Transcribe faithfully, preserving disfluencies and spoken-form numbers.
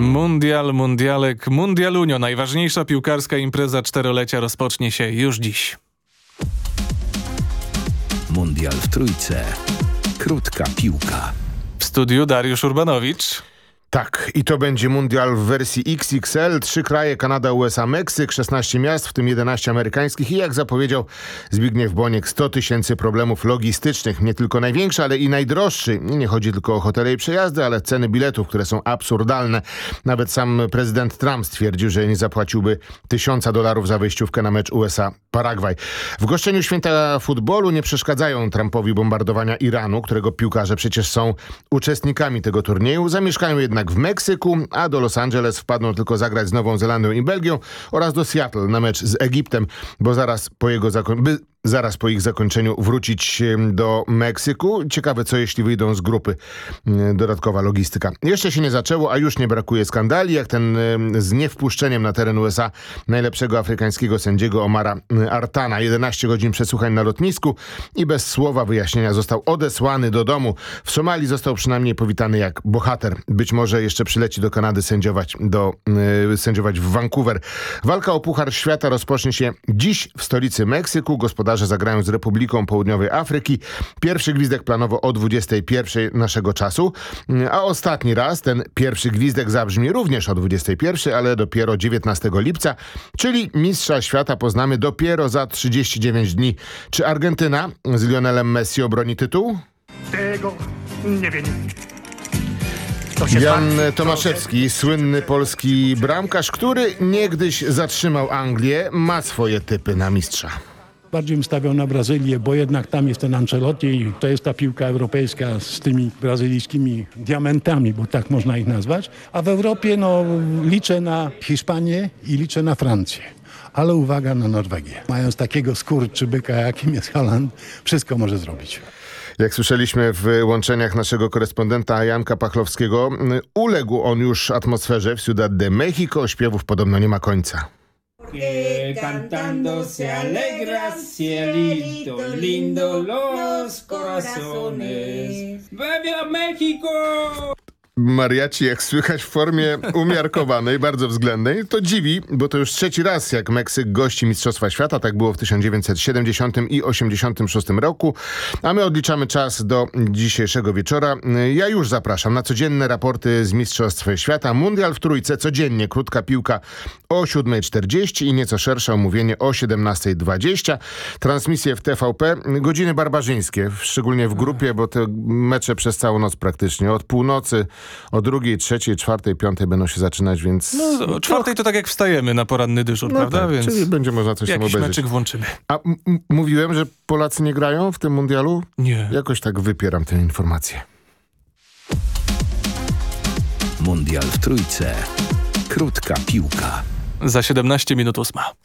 Mundial, mundialek, mundialunio. Najważniejsza piłkarska impreza czterolecia rozpocznie się już dziś. Mundial w Trójce. Krótka piłka. W studiu Dariusz Urbanowicz. Tak, i to będzie mundial w wersji X X L. Trzy kraje, Kanada, U S A, Meksyk, szesnaście miast, w tym jedenaście amerykańskich i jak zapowiedział Zbigniew Boniek, sto tysięcy problemów logistycznych. Nie tylko największy, ale i najdroższy. Nie chodzi tylko o hotele i przejazdy, ale ceny biletów, które są absurdalne. Nawet sam prezydent Trump stwierdził, że nie zapłaciłby tysiąca dolarów za wejściówkę na mecz U S A-Paragwaj. W goszczeniu święta futbolu nie przeszkadzają Trumpowi bombardowania Iranu, którego piłkarze przecież są uczestnikami tego turnieju. Zamieszkają jednak w Meksyku, a do Los Angeles wpadną tylko zagrać z Nową Zelandią i Belgią oraz do Seattle na mecz z Egiptem, bo zaraz po jego zakończeniu... Zaraz po ich zakończeniu wrócić do Meksyku. Ciekawe, co jeśli wyjdą z grupy. Dodatkowa logistyka. Jeszcze się nie zaczęło, a już nie brakuje skandali, jak ten z niewpuszczeniem na teren U S A najlepszego afrykańskiego sędziego Omara Artana. jedenaście godzin przesłuchań na lotnisku i bez słowa wyjaśnienia został odesłany do domu. W Somalii został przynajmniej powitany jak bohater. Być może jeszcze przyleci do Kanady sędziować, do, yy, sędziować w Vancouver. Walka o Puchar Świata rozpocznie się dziś w stolicy Meksyku. Gospodarze zagrają z Republiką Południowej Afryki. Pierwszy gwizdek planowo o dwudziestej pierwszej naszego czasu, a ostatni raz ten pierwszy gwizdek zabrzmi również o dwudziestej pierwszej, ale dopiero dziewiętnastego lipca, czyli mistrza świata poznamy dopiero za trzydzieści dziewięć dni. Czy Argentyna z Lionelem Messi obroni tytuł? Tego nie wiem. Jan Tomaszewski, słynny polski bramkarz, który niegdyś zatrzymał Anglię, ma swoje typy na mistrza. Bardziej bym stawiał na Brazylię, bo jednak tam jest ten Ancelotti i to jest ta piłka europejska z tymi brazylijskimi diamentami, bo tak można ich nazwać. A w Europie no, liczę na Hiszpanię i liczę na Francję. Ale uwaga na Norwegię. Mając takiego skurczybyka, jakim jest Haaland, wszystko może zrobić. Jak słyszeliśmy w łączeniach naszego korespondenta Janka Pachlowskiego, uległ on już atmosferze w Ciudad de México. Śpiewów podobno nie ma końca. Que cantando se alegra cielito lindo los corazones. ¡Viva México! Mariachi, jak słychać, w formie umiarkowanej, bardzo względnej. To dziwi, bo to już trzeci raz, jak Meksyk gości Mistrzostwa Świata. Tak było w tysiąc dziewięćset siedemdziesiątym i osiemdziesiątym szóstym roku. A my odliczamy czas do dzisiejszego wieczora. Ja już zapraszam na codzienne raporty z Mistrzostw Świata. Mundial w Trójce codziennie. Krótka piłka o siódmej czterdzieści i nieco szersze omówienie o siedemnastej dwadzieścia. Transmisje w T V P. Godziny barbarzyńskie, szczególnie w grupie, bo te mecze przez całą noc praktycznie. Od północy o drugiej, trzeciej, czwartej, piątej będą się zaczynać, więc... No, o czwartej to tak jak wstajemy na poranny dyżur, no prawda? Tak, więc czyli będzie można coś tam jakiś obejrzeć. meczyk włączymy. A m- mówiłem, że Polacy nie grają w tym mundialu? Nie. Jakoś tak wypieram tę informację. Mundial w Trójce. Krótka piłka. Za siedemnaście minut ósma.